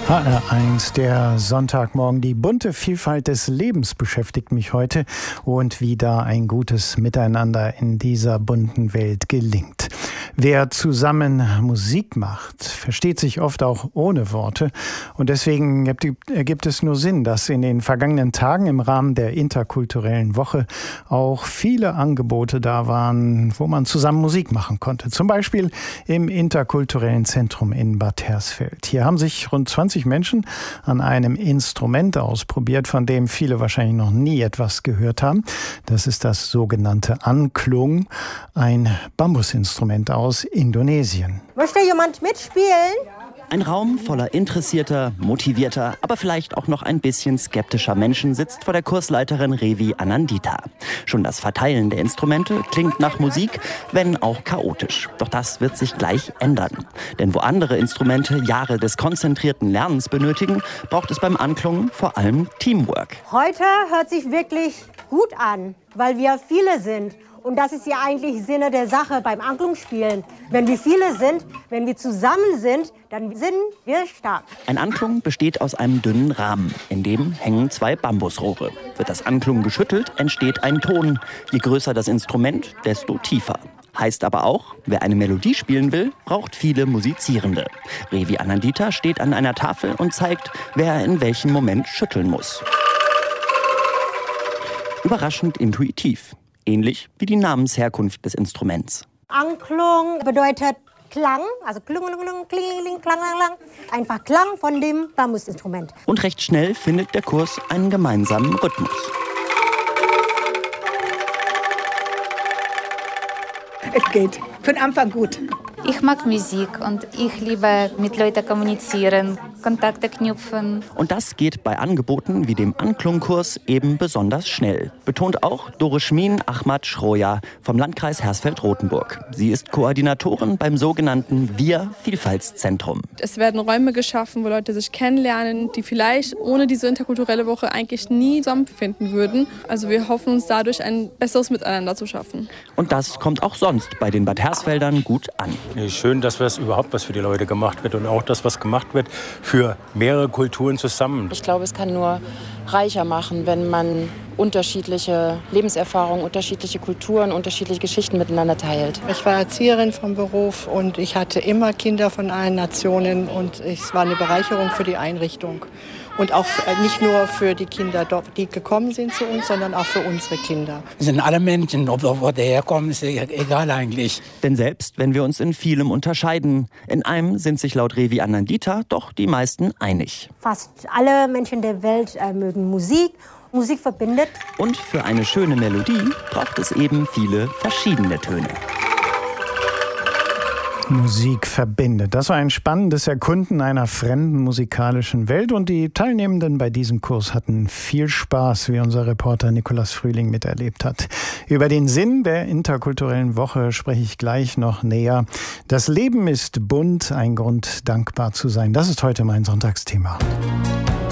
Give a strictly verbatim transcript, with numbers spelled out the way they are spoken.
H R eins, der Sonntagmorgen. Die bunte Vielfalt des Lebens beschäftigt mich heute und wie da ein gutes Miteinander in dieser bunten Welt gelingt. Wer zusammen Musik macht, versteht sich oft auch ohne Worte. Und deswegen ergibt es nur Sinn, dass in den vergangenen Tagen im Rahmen der interkulturellen Woche auch viele Angebote da waren, wo man zusammen Musik machen konnte. Zum Beispiel im interkulturellen Zentrum in Bad Hersfeld. Hier haben sich rund zwanzig Menschen an einem Instrument ausprobiert, von dem viele wahrscheinlich noch nie etwas gehört haben. Das ist das sogenannte Angklung, ein Bambusinstrument aus Indonesien. Möchte jemand mitspielen? Ein Raum voller interessierter, motivierter, aber vielleicht auch noch ein bisschen skeptischer Menschen sitzt vor der Kursleiterin Revi Anandita. Schon das Verteilen der Instrumente klingt nach Musik, wenn auch chaotisch. Doch das wird sich gleich ändern. Denn wo andere Instrumente Jahre des konzentrierten Lernens benötigen, braucht es beim Anklungen vor allem Teamwork. Heute hört sich wirklich gut an, weil wir viele sind. Und das ist ja eigentlich Sinne der Sache beim Anklungspielen. Wenn wir viele sind, wenn wir zusammen sind, dann sind wir stark. Ein Anklung besteht aus einem dünnen Rahmen. In dem hängen zwei Bambusrohre. Wird das Anklungen geschüttelt, entsteht ein Ton. Je größer das Instrument, desto tiefer. Heißt aber auch, wer eine Melodie spielen will, braucht viele Musizierende. Revi Anandita steht an einer Tafel und zeigt, wer in welchem Moment schütteln muss. Überraschend intuitiv. Ähnlich wie die Namensherkunft des Instruments. Angklung bedeutet Klang, also Klung, Kling, Kling, Klang, Klang. Einfach Klang von dem Bambusinstrument. Und recht schnell findet der Kurs einen gemeinsamen Rhythmus. Es geht von Anfang gut. Ich mag Musik und ich liebe mit Leuten kommunizieren, Kontakte knüpfen. Und das geht bei Angeboten wie dem Anklungkurs eben besonders schnell. Betont auch Dorishmin Ahmad Schroja vom Landkreis Hersfeld-Rotenburg. Sie ist Koordinatorin beim sogenannten Wir-Vielfaltszentrum. Es werden Räume geschaffen, wo Leute sich kennenlernen, die vielleicht ohne diese interkulturelle Woche eigentlich nie zusammenfinden würden. Also wir hoffen uns dadurch ein besseres Miteinander zu schaffen. Und das kommt auch sonst bei den Bad Hersfeldern gut an. Schön, dass was überhaupt was für die Leute gemacht wird und auch das, was gemacht wird für mehrere Kulturen zusammen. Ich glaube, es kann nur reicher machen, wenn man unterschiedliche Lebenserfahrungen, unterschiedliche Kulturen, unterschiedliche Geschichten miteinander teilt. Ich war Erzieherin vom Beruf und ich hatte immer Kinder von allen Nationen und es war eine Bereicherung für die Einrichtung. Und auch nicht nur für die Kinder, die gekommen sind zu uns, sondern auch für unsere Kinder. Es sind alle Menschen, ob wo die herkommen, ist egal eigentlich. Denn selbst wenn wir uns in vielem unterscheiden, in einem sind sich laut Revi Anandita doch die meisten einig. Fast alle Menschen der Welt äh, mögen Musik. Musik verbindet. Und für eine schöne Melodie braucht es eben viele verschiedene Töne. Musik verbindet. Das war ein spannendes Erkunden einer fremden musikalischen Welt und die Teilnehmenden bei diesem Kurs hatten viel Spaß, wie unser Reporter Nikolaus Frühling miterlebt hat. Über den Sinn der interkulturellen Woche spreche ich gleich noch näher. Das Leben ist bunt, ein Grund, dankbar zu sein. Das ist heute mein Sonntagsthema.